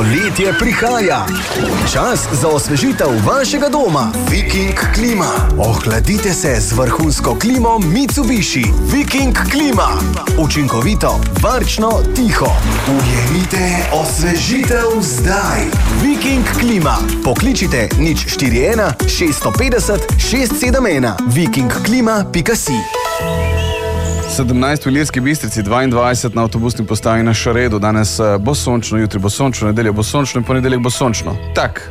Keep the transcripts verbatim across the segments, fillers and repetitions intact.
Poletje prihaja. Čas za osvežitev vašega doma. Viking klima. Ohladite se z vrhunsko klimo Mitsubishi. Viking klima. Učinkovito, varčno, tiho. Ujemite osvežitev zdaj. Viking klima. Pokličite nič štiri ena šest pet nula šest sedem ena. viking klima pika si. sedemnajst v Ilirski Bistrici, dvaindvajset na avtobusni postaji na Šaredu. Danes bo sončno, jutri bo sončno, nedeljo bo sončno in ponedeljek bo sončno. Tak.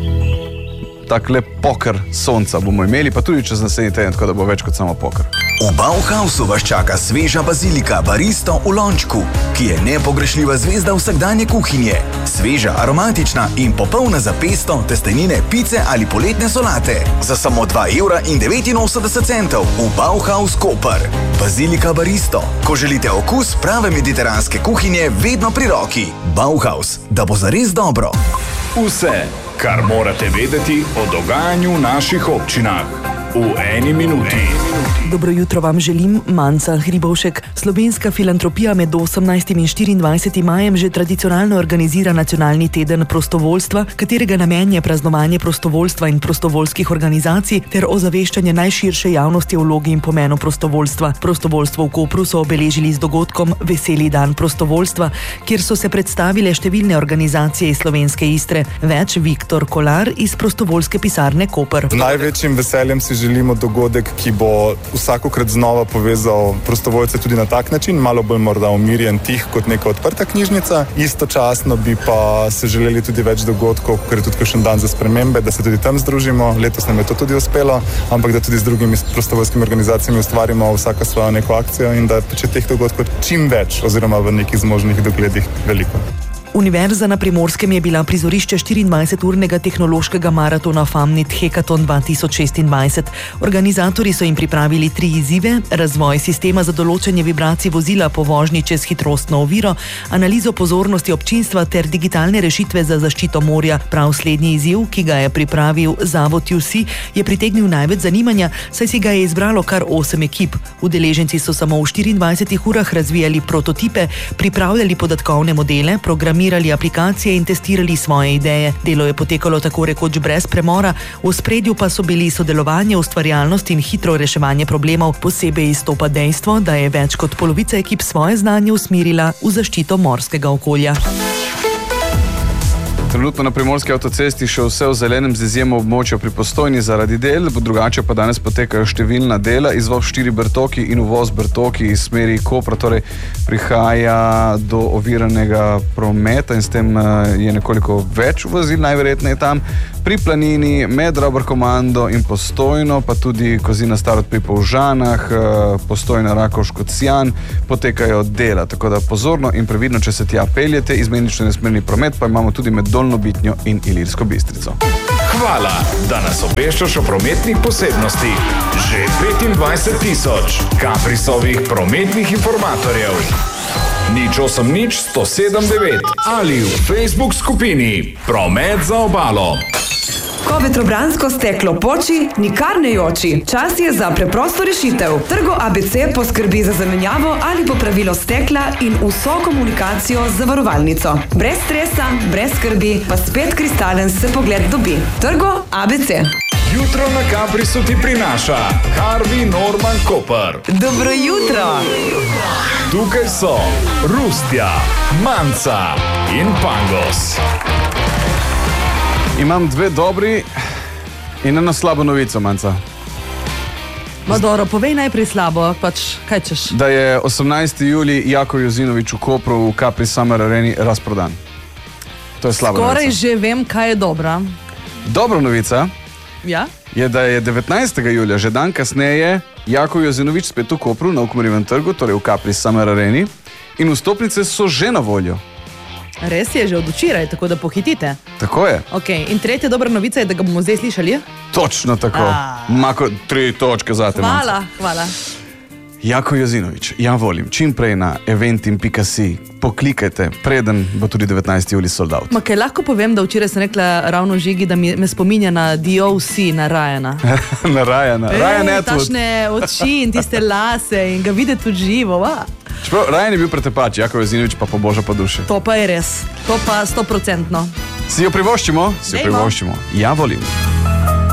Tak lep poker sonca bomo imeli, pa tudi čez naslednji teden, tako da bo več kot samo poker. V Bauhausu vas čaka sveža bazilika baristo v lončku, ki je nepogrešljiva zvezda vsakdanje kuhinje. Sveža, aromatična in popolna za pesto, testenine, pice ali poletne solate. Za samo dva evra in devetinosemdeset centov v Bauhaus Koper. Bazilika baristo. Ko želite okus prave mediteranske kuhinje, vedno pri roki. Bauhaus, da bo zares dobro. Vse, kar morate vedeti o dogajanju v naših občinah. V eni minuti. Dobro jutro vam želim, Manca Hribovšek. Slovenska filantropija med osemnajstim in štiriindvajsetim majem že tradicionalno organizira nacionalni teden prostovoljstva, katerega namen je praznovanje prostovoljstva in prostovoljskih organizacij ter ozaveščanje najširše javnosti o vlogi in pomenu prostovoljstva. Prostovoljstvo v Kopru so obeležili z dogodkom Veseli dan prostovoljstva, kjer so se predstavile številne organizacije iz slovenske Istre. Več Viktor Kolar iz prostovoljske pisarne Koper. Z največjim veseljem si želimo dogodek, ki bo vsakokrat znova povezal prostovoljce tudi na tak način, malo bolj morda umirjen, tih kot neka odprta knjižnica. Istočasno bi pa se želeli tudi več dogodkov, ker je tudi kakšen dan za spremembe, da se tudi tam združimo. Letos nam je to tudi uspelo, ampak da tudi z drugimi prostovoljskimi organizacijami ustvarimo vsaka svojo neko akcijo in da če teh dogodkov čim več oziroma v nekih zmožnih dogledih veliko. Univerza na Primorskem je bila prizorišče štiriindvajseturnega tehnološkega maratona Famnit Hekaton dva tisoč šestindvajset. Organizatorji so jim pripravili tri izzive: razvoj sistema za določanje vibracij vozila po vožnji čez hitrostno oviro, analizo pozornosti občinstva ter digitalne rešitve za zaščito morja. Prav slednji izziv, ki ga je pripravil Zavod U S I, je pritegnil največ zanimanja, saj si ga je izbralo kar osem ekip. Udeleženci so samo v štiriindvajsetih urah razvijali prototipe, pripravljali podatkovne modele, programirali aplikacije in testirali svoje ideje. Delo je potekalo tako rekoč brez premora, v ospredju pa so bili sodelovanje, ustvarjalnost in hitro reševanje problemov. Posebej izstopa dejstvo, da je več kot polovica ekip svoje znanje usmerila v zaščito morskega okolja. Trenutno na Primorski avtocesti še vse v zelenem z izjemo območja pri Postojni zaradi del, drugače pa danes potekajo številna dela, izvoz štiri Bertoki in uvoz Bertoki iz smeri Kopra, torej prihaja do oviranega prometa in s tem je nekoliko več vozil, najverjetneje tam. Pri Planini, med Rabrkomando in Postojno, pa tudi Kozina Starod pri Polžanah, Postojna Rakovškocijan, potekajo dela, tako da pozorno in previdno, če se tja peljete, izmenično nesmerni promet pa imamo tudi med Dolnobitnjo in Ilirsko Bistrico. Hvala, da nas obveščaš o prometnih posebnostih. Že petindvajset tisoč Kaprisovih prometnih informatorjev. Nič osem nič sto sedem devet ali v Facebook skupini Promet za obalo. Ko vetrobransko steklo poči, nikar ne joči. Čas je za preprosto rešitev. Trgo A B C poskrbi za zamenjavo ali popravilo stekla in vso komunikacijo z zavarovalnico. Brez stresa, brez skrbi, pa spet kristalen se pogled dobi. Trgo A B C. Jutro na Kaprisu ti prinaša Harvey Norman Koper. Dobro jutro! Tukaj so Rustja, Manca in Pangos. Imam dve dobri in eno slabo novico, Manca. Ma dobro, povej najprej slabo, pač kaj češ? Da je osemnajsti julij Jako Jozinovič v Kopru v Capri Summer Areni razprodan. To je slaba Skoraj novica. že vem, kaj je dobra. Dobra novica Ja? je, da je devetnajstega julija, že dan kasneje, Jako Jozinovič spet v Kopru na Ukmarjevem trgu, torej v Capri Summer Areni, in vstopnice so že na voljo. Res je, že od včeraj, tako da pohitite. Tako je. Okay. In tretja dobra novica je, da ga bomo zdaj slišali. Točno tako. A. Mako tri točke zate, Manca. Hvala, hvala. Jako Jozinovič, ja volim, čim prej na eventim pika si, poklikajte, preden bo tudi devetnajsti julij sold out. Ma kaj lahko povem, da včeraj sem rekla ravno Žigi, da mi, me spominja na D O C, na Ryana. Na Ryana, Ryan Atwood. Tašne oči in tiste lase in ga videti tudi živo, va. Čeprav Ryan je bil pretepač, Jako Jozinovič pa poboža po duši. To pa je res. To pa stoprocentno. Si jo privoščimo? Si jo Dajmo. privoščimo. Ja, volim.